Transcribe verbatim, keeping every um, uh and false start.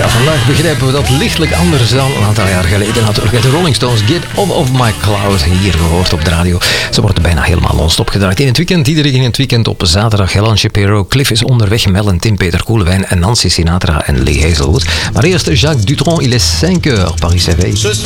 Vandaag begrijpen we dat lichtelijk anders dan een aantal jaar geleden natuurlijk. De Rolling Stones, Get Off of My Cloud, hier gehoord op de radio. Ze wordt bijna helemaal non-stop gedraaid in het weekend. Iedereen in het weekend op zaterdag. Helen Shapiro, Cliff is onderweg, Mel en Tim, Peter Koelewijn en Nancy Sinatra en Lee Hazelwood. Maar eerst Jacques Dutronc, il est cinq heures, Paris éveille.